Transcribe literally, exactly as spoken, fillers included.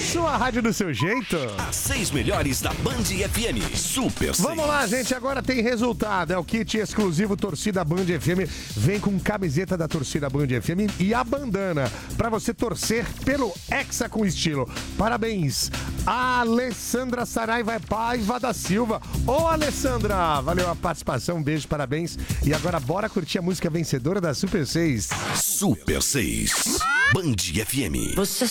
sua rádio do seu jeito. As seis melhores da Band F M. Super seis. Vamos lá, gente. Agora tem resultado. É o kit exclusivo Torcida Band F M. Vem com camiseta da Torcida Band F M e a bandana pra você torcer pelo Hexa com estilo. Parabéns. A Alessandra Saraiva Paiva da Silva. Ô, Alessandra, valeu a participação. Um beijo, parabéns. E agora bora curtir a música vencedora da Super seis. Super seis. Band F M. Você